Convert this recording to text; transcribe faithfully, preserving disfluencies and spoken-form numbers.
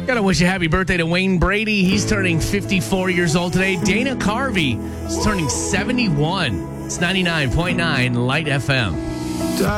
Gotta wish a happy birthday to Wayne Brady. He's turning fifty-four years old today. Dana Carvey is turning seventy-one. It's ninety-nine point nine Light F M.